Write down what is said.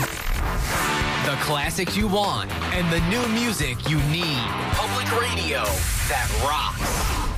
The classics you want and the new music you need. Public radio that rocks.